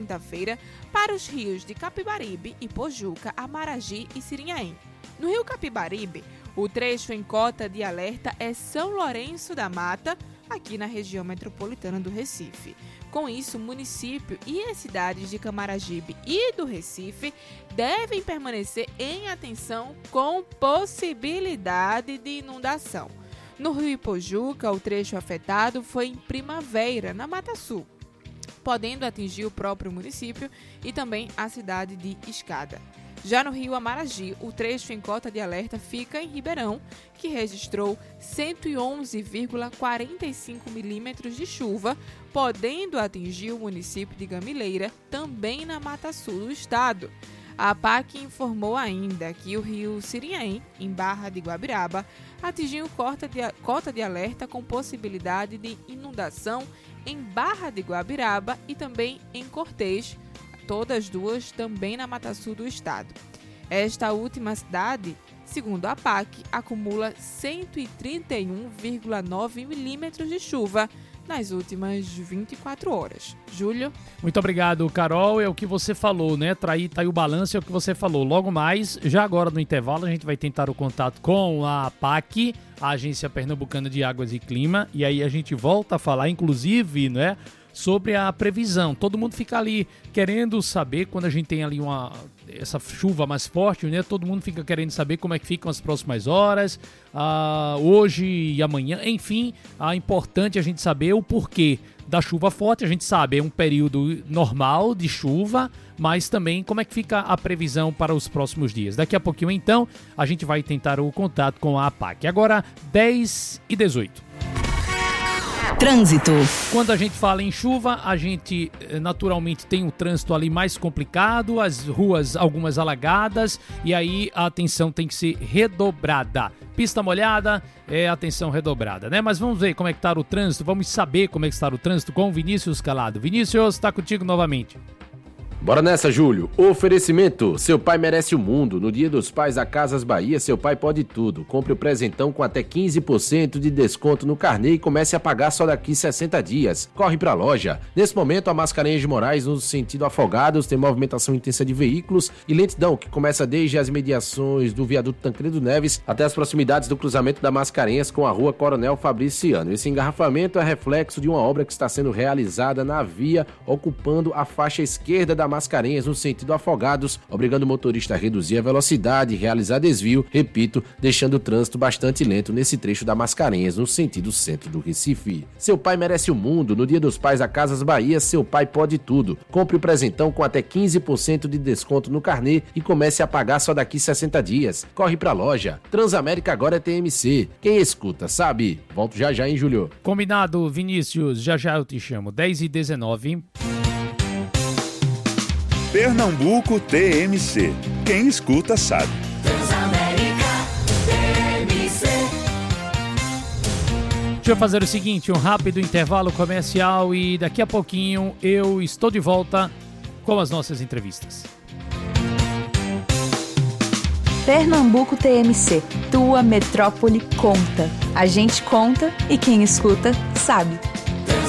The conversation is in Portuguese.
quinta-feira para os rios de Capibaribe, Ipojuca, Amaragi e Sirinhaém. No rio Capibaribe, o trecho em cota de alerta é São Lourenço da Mata, aqui na região metropolitana do Recife. Com isso, o município e as cidades de Camaragibe e do Recife devem permanecer em atenção com possibilidade de inundação. No rio Ipojuca, o trecho afetado foi em Primavera, na Mata Sul, podendo atingir o próprio município e também a cidade de Escada. Já no rio Amaragi, o trecho em cota de alerta fica em Ribeirão, que registrou 111,45 milímetros de chuva, podendo atingir o município de Gamileira, também na Mata Sul do estado. A APAC informou ainda que o rio Sirinhaém, em Barra de Guabiraba, atingiu cota de alerta com possibilidade de inundação em Barra de Guabiraba e também em Cortês, todas duas também na Mata Sul do estado. Esta última cidade, segundo a APAC, acumula 131,9 milímetros de chuva nas últimas 24 horas. Júlio? Muito obrigado, Carol. É o que você falou, né? Tá aí o balanço, é o que você falou. Logo mais, já agora no intervalo, a gente vai tentar o contato com a APAC, a Agência Pernambucana de Águas e Clima, e aí a gente volta a falar, inclusive, né, sobre a previsão. Todo mundo fica ali querendo saber, quando a gente tem ali essa chuva mais forte, né? Todo mundo fica querendo saber como é que ficam as próximas horas, hoje e amanhã. Enfim, é importante a gente saber o porquê da chuva forte. A gente sabe, é um período normal de chuva, mas também como é que fica a previsão para os próximos dias. Daqui a pouquinho, então, a gente vai tentar o contato com a APAC. Agora, 10h18. Trânsito. Quando a gente fala em chuva, a gente naturalmente tem um trânsito ali mais complicado, as ruas algumas alagadas, e aí a atenção tem que ser redobrada. Pista molhada, atenção redobrada, né? Mas vamos ver como é que está o trânsito, vamos saber como é que está o trânsito com o Vinícius Calado. Vinícius, está contigo novamente. Bora nessa, Júlio. Oferecimento. Seu pai merece o mundo. No Dia dos Pais, a Casas Bahia, seu pai pode tudo. Compre o presentão com até 15% de desconto no carnê e comece a pagar só daqui 60 dias. Corre pra loja. Nesse momento, a Mascarenhas de Moraes, no sentido Afogados, tem movimentação intensa de veículos e lentidão, que começa desde as mediações do viaduto Tancredo Neves até as proximidades do cruzamento da Mascarenhas com a rua Coronel Fabriciano. Esse engarrafamento é reflexo de uma obra que está sendo realizada na via, ocupando a faixa esquerda da Mascarenhas no sentido Afogados, obrigando o motorista a reduzir a velocidade e realizar desvio, repito, deixando o trânsito bastante lento nesse trecho da Mascarenhas no sentido centro do Recife. Seu pai merece o mundo. No Dia dos Pais, a Casas Bahia, seu pai pode tudo. Compre o presentão com até 15% de desconto no carnê e comece a pagar só daqui 60 dias. Corre pra loja. Transamérica agora é TMC. Quem escuta, sabe. Volto já, hein, Júlio? Combinado, Vinícius. Já eu te chamo. 10h19. Pernambuco TMC. Quem escuta sabe. Transamérica TMC. Deixa eu fazer o seguinte, um rápido intervalo comercial e daqui a pouquinho eu estou de volta com as nossas entrevistas. Pernambuco TMC. Tua metrópole conta. A gente conta e quem escuta sabe.